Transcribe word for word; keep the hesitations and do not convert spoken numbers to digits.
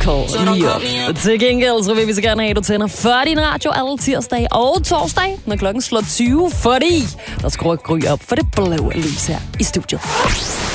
går lige op. Til gengæld så vil vi så gerne have, at du tænder for din radio alle tirsdag og torsdag, når klokken slår tyve, fordi der skruer Gry op for det blå lys her i studiet.